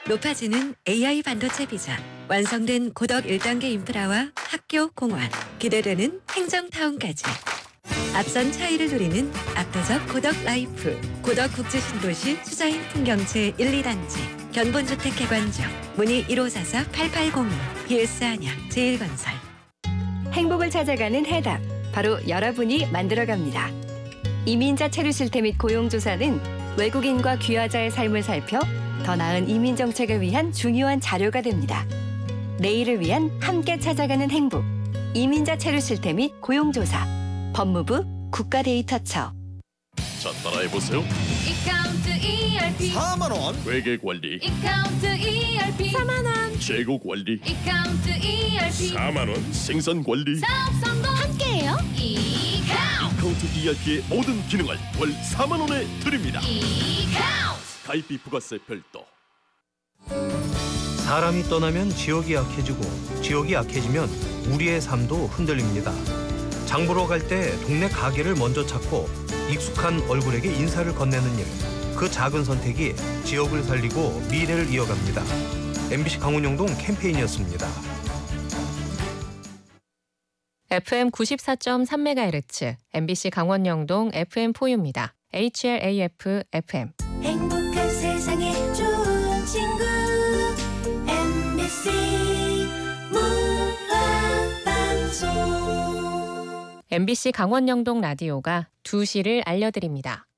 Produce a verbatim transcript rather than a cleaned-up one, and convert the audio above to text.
높아지는 에이아이 반도체 비전, 완성된 고덕 일 단계 인프라와 학교, 공원, 기대되는 행정타운까지. 앞선 차이를 누리는 압도적 고덕 라이프, 고덕 국제신도시 수자인 풍경채 일, 이 단지, 견본주택 개관적, 문의 일오사사 팔팔공이, 비에스 안양, 제일건설. 행복을 찾아가는 해답, 바로 여러분이 만들어갑니다. 이민자 체류 실태 및 고용조사는 외국인과 귀화자의 삶을 살펴 더 나은 이민 정책을 위한 중요한 자료가 됩니다. 내일을 위한 함께 찾아가는 행복, 이민자 체류 실태 및 고용조사, 법무부 국가데이터처. 자, 따라해보세요. 이카운트 이알피 사만 원. 회계관리. 이카운트 이알피 사만 원 재고관리. 이카운트 이알피 사만 원. 생산관리. 사업 성공 함께해요. 이카운트 카운트 이알피의 모든 기능을 월 사만 원에 드립니다. 이카운트 가입비 부가세 별도. 사람이 떠나면 지역이 약해지고 지역이 약해지면 우리의 삶도 흔들립니다. 장 보러 갈 때 동네 가게를 먼저 찾고 익숙한 얼굴에게 인사를 건네는 일. 그 작은 선택이 지역을 살리고 미래를 이어갑니다. 엠비씨 강원영동 캠페인이었습니다. 에프엠 구십사 점 삼 메가헤르츠, 엠비씨 강원영동 에프엠포유입니다. 에이치엘에이에프 에프엠. 행복한 세상에 좋은 친구 엠비씨 문화방송. 엠비씨 강원영동 라디오가 두 시를 알려드립니다.